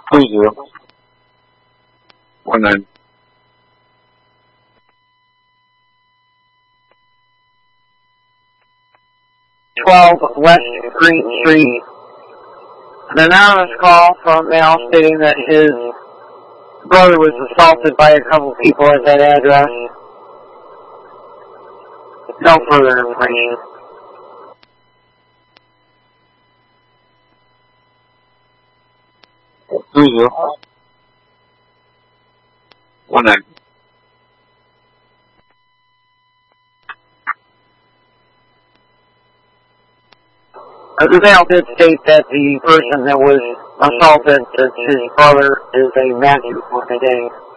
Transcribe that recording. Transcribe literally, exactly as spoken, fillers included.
Two zero. One nine. twelve West Green Street. An anonymous call from Mal stating that his brother was assaulted by a couple people at that address. No further information. Two zero. One nine. Uh, the mail did state that the person that was assaulted, that his brother, is a Matthew Morgan.